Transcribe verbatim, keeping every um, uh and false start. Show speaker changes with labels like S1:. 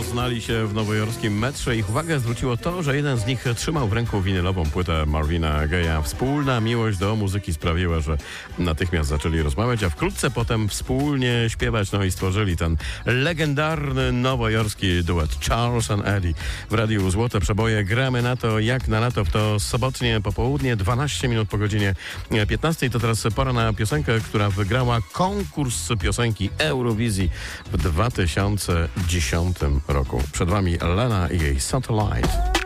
S1: poznali się w nowojorskim metrze. Ich uwagę zwróciło to, że jeden z nich trzymał w ręku winylową płytę Marvina Gaye'a. Wspólna miłość do muzyki sprawiła, że natychmiast zaczęli rozmawiać, a wkrótce potem wspólnie śpiewać, no i stworzyli ten legendarny nowojorski duet Charles and Eddie. W Radiu Złote Przeboje gramy na to jak na lato w to sobotnie popołudnie, dwanaście minut po godzinie piętnastej. To teraz pora na piosenkę, która wygrała konkurs piosenki Eurowizji w dwa tysiące dziesiątym roku. Przed wami Lena i jej Satellite.